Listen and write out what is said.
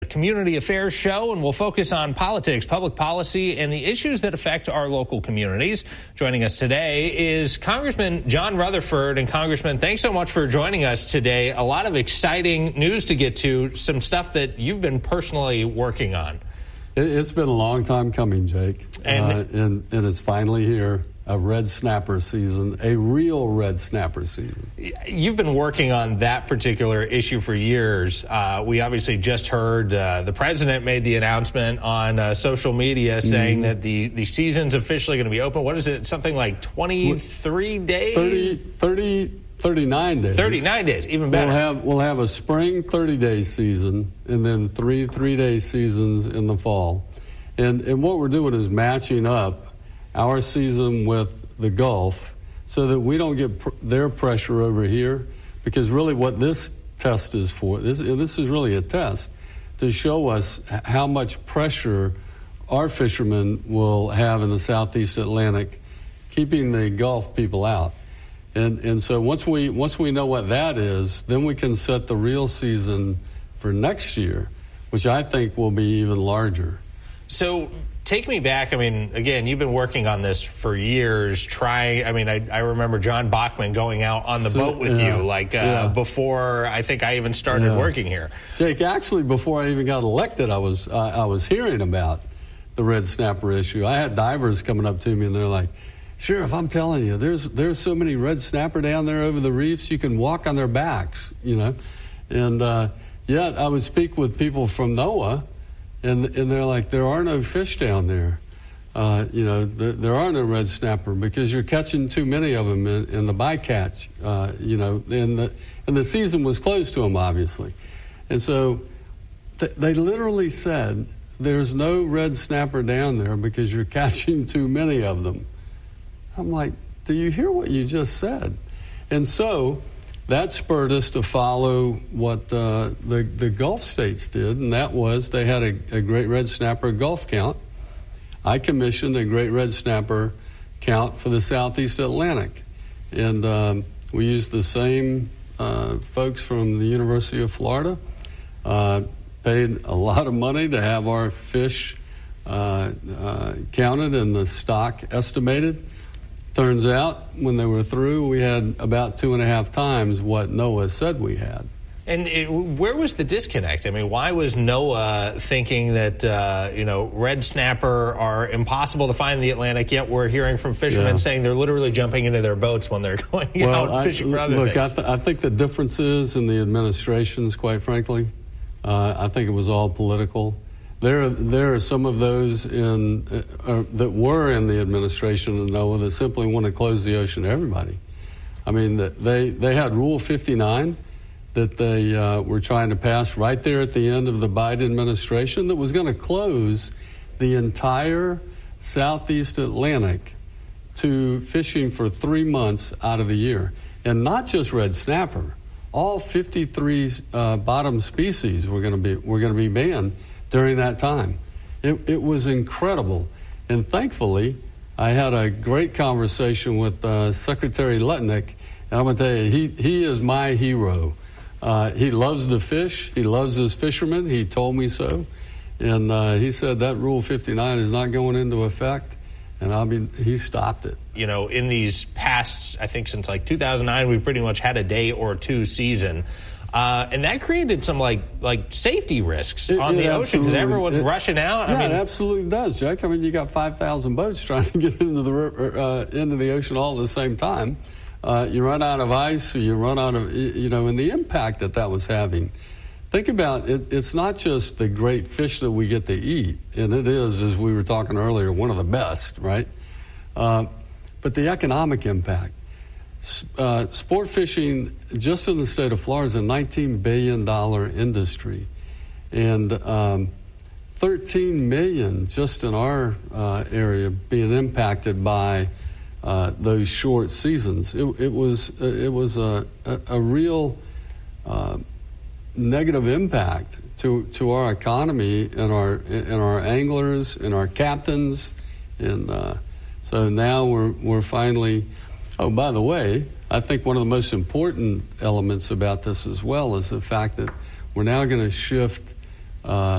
community affairs show, and we'll focus on politics, public policy, and the issues that affect our local communities. Joining us today is Congressman John Rutherford. And Congressman, thanks so much for joining us today. A lot of exciting news to get to, some stuff that you've been personally working on. It's been a long time coming, Jake, and it's finally here. A red snapper season, a real red snapper season. You've been working on that particular issue for years. We obviously just heard the president made the announcement on social media saying that the season's officially going to be open. What is it? Something like 23 days? 39 days. 39 days, even better. We'll have a spring 30-day season and then three-day seasons in the fall. And what we're doing is matching up our season with the Gulf so that we don't get their pressure over here, because really what this test is for, this is really a test to show us how much pressure our fishermen will have in the Southeast Atlantic, keeping the Gulf people out. And so once we know what that is, then we can set the real season for next year, which I think will be even larger. So take me back. I mean, again, you've been working on this for years. I remember John Bachman going out on the boat with you, before I think I even started working here. Jake, actually, before I even got elected, I was hearing about the red snapper issue. I had divers coming up to me, and they're like, "Sheriff, I'm telling you, there's so many red snapper down there over the reefs, you can walk on their backs, you know." And yet I would speak with people from NOAA, and they're like, there are no fish down there. There are no red snapper because you're catching too many of them in the bycatch, and the season was closed to them, obviously. And so they literally said, there's no red snapper down there because you're catching too many of them. I'm like, do you hear what you just said? And so that spurred us to follow what the Gulf states did, and that was they had a great red snapper Gulf count. I commissioned a great red snapper count for the Southeast Atlantic, and we used the same folks from the University of Florida, paid a lot of money to have our fish counted and the stock estimated. Turns out, when they were through, we had about 2.5 times what NOAA said we had. And where was the disconnect? I mean, why was NOAA thinking that, red snapper are impossible to find in the Atlantic, yet we're hearing from fishermen saying they're literally jumping into their boats when they're going out fishing for other things? I think the difference is in the administrations, quite frankly. I think it was all political. There are some of those that were in the administration of NOAA that simply want to close the ocean to everybody. I mean, they had Rule 59 that they were trying to pass right there at the end of the Biden administration that was going to close the entire Southeast Atlantic to fishing for 3 months out of the year. And not just red snapper. All 53 bottom species were going to be banned during that time. It was incredible. And thankfully, I had a great conversation with Secretary Lutnick, and I'm going to tell you, he is my hero. He loves the fish. He loves his fishermen. He told me so. And he said that Rule 59 is not going into effect, and he stopped it. You know, in these past, I think since like 2009, we pretty much had a day or two season. And that created some like safty risks on the ocean because everyone's rushing out. It absolutely does, Jack. I mean, you got 5,000 boats trying to get into the ocean all at the same time. You run out of ice, or you run out of, and the impact that was having. Think about it. It's not just the great fish that we get to eat, and it is, as we were talking earlier, one of the best, right? But the economic impact. Sport fishing, just in the state of Florida, is a $19 billion industry. And 13 million just in our area being impacted by those short seasons. It was a real negative impact to our economy and our anglers and our captains. And so now we're finally... Oh, by the way, I think one of the most important elements about this as well is the fact that we're now going to shift